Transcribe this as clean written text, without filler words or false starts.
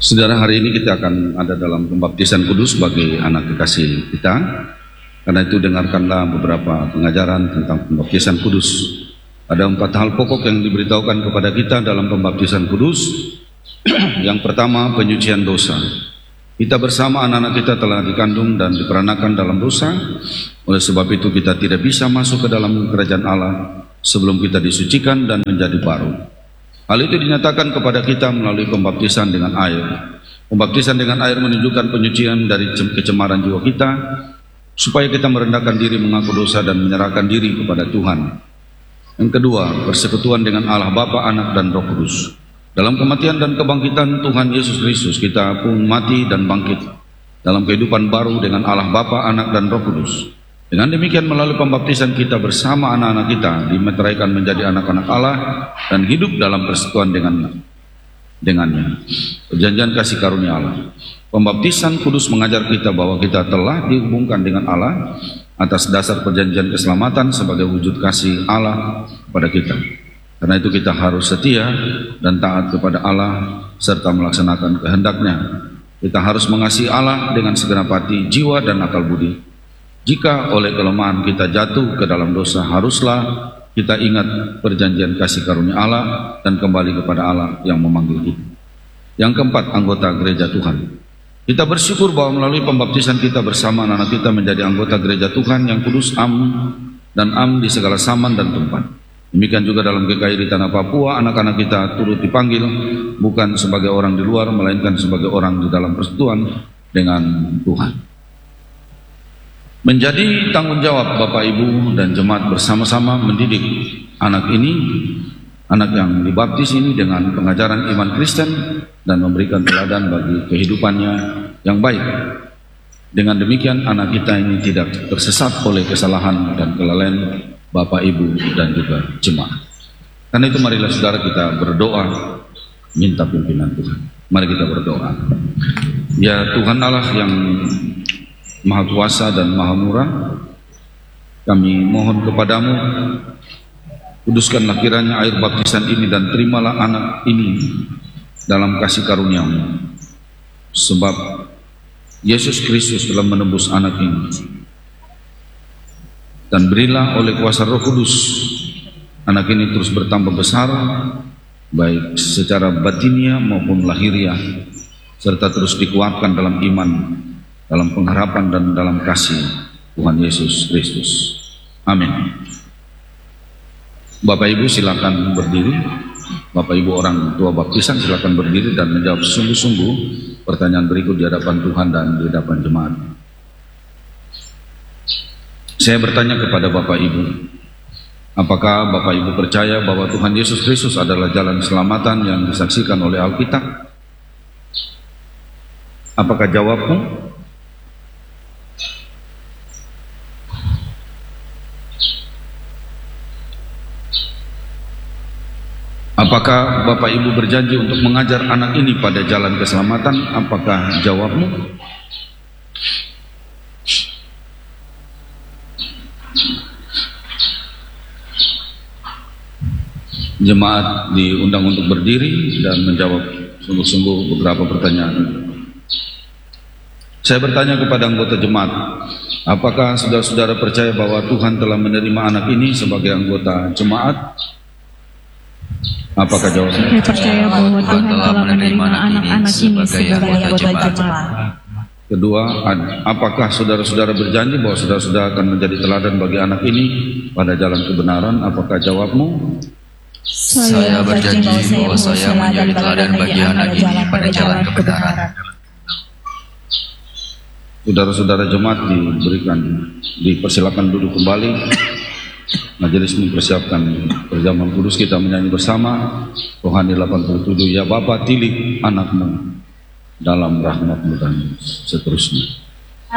Saudara, hari ini kita akan ada dalam pembaptisan kudus bagi anak kekasih kita. Karena itu dengarkanlah beberapa pengajaran tentang pembaptisan kudus. Ada 4 hal pokok yang diberitahukan kepada kita dalam pembaptisan kudus. Yang pertama, penyucian dosa. Kita bersama anak-anak kita telah dikandung dan diperanakan dalam dosa. Oleh sebab itu kita tidak bisa masuk ke dalam kerajaan Allah sebelum kita disucikan dan menjadi baru. Hal itu dinyatakan kepada kita melalui pembaptisan dengan air. Pembaptisan dengan air menunjukkan penyucian dari kecemaran jiwa kita, supaya kita merendahkan diri, mengaku dosa dan menyerahkan diri kepada Tuhan. Yang kedua, persekutuan dengan Allah Bapa, Anak dan Roh Kudus. Dalam kematian dan kebangkitan Tuhan Yesus Kristus, kita pun mati dan bangkit dalam kehidupan baru dengan Allah Bapa, Anak dan Roh Kudus. Dengan demikian melalui pembaptisan kita bersama anak-anak kita dimeteraikan menjadi anak-anak Allah dan hidup dalam persekutuan dengannya. Perjanjian kasih karunia Allah. Pembaptisan kudus mengajar kita bahwa kita telah dihubungkan dengan Allah atas dasar perjanjian keselamatan sebagai wujud kasih Allah kepada kita. Karena itu kita harus setia dan taat kepada Allah serta melaksanakan kehendaknya. Kita harus mengasihi Allah dengan segenap hati, jiwa dan akal budi. Jika oleh kelemahan kita jatuh ke dalam dosa, haruslah kita ingat perjanjian kasih karunia Allah dan kembali kepada Allah yang memanggil kita. Yang keempat, anggota gereja Tuhan. Kita bersyukur bahwa melalui pembaptisan kita bersama anak-anak kita menjadi anggota gereja Tuhan yang kudus, am di segala zaman dan tempat. Demikian juga dalam GKI di Tanah Papua, anak-anak kita turut dipanggil bukan sebagai orang di luar, melainkan sebagai orang di dalam persekutuan dengan Tuhan. Menjadi tanggung jawab Bapak Ibu dan jemaat bersama-sama mendidik anak ini, anak yang dibaptis ini dengan pengajaran iman Kristen dan memberikan teladan bagi kehidupannya yang baik. Dengan demikian anak kita ini tidak tersesat oleh kesalahan dan kelalaian Bapak Ibu dan juga jemaat. Karena itu marilah saudara kita berdoa minta pimpinan Tuhan. Mari kita berdoa. Ya Tuhan Allah yang Maha Kuasa dan Maha Murah, kami mohon kepadamu, kuduskanlah kiranya air baptisan ini dan terimalah anak ini dalam kasih karunia-Mu. Sebab Yesus Kristus telah menebus anak ini. Dan berilah oleh kuasa Roh Kudus anak ini terus bertambah besar, baik secara batiniah maupun lahiriah, serta terus dikuatkan dalam iman, dalam pengharapan dan dalam kasih Tuhan Yesus Kristus. Amin. Bapak Ibu silakan berdiri. Bapak Ibu orang tua baptisan silakan berdiri dan menjawab sungguh-sungguh pertanyaan berikut di hadapan Tuhan dan di hadapan jemaat. Saya bertanya kepada Bapak Ibu, apakah Bapak Ibu percaya bahwa Tuhan Yesus Kristus adalah jalan keselamatan yang disaksikan oleh Alkitab? Apakah jawabmu? Apakah Bapak Ibu berjanji untuk mengajar anak ini pada jalan keselamatan? Apakah jawabmu? Jemaat diundang untuk berdiri dan menjawab sungguh-sungguh beberapa pertanyaan. Saya bertanya kepada anggota jemaat, apakah saudara-saudara percaya bahwa Tuhan telah menerima anak ini sebagai anggota jemaat? Apakah jawabnya? Saya percaya bahwa Tuhan telah menerima anak-anak ini sebagai anggota jemaat. Kedua, apakah saudara-saudara berjanji bahwa saudara-saudara akan menjadi teladan bagi anak ini pada jalan kebenaran? Apakah jawabmu? Saya berjanji bahwa saya menjadi teladan bagi anak ini pada jalan kebenaran. Saudara-saudara jemaat dipersilakan duduk kembali. Majelis mempersiapkan perjamuan kudus, kita menyanyi bersama Rohani 87, ya Bapa tilik anakmu dalam rahmatmu dan seterusnya.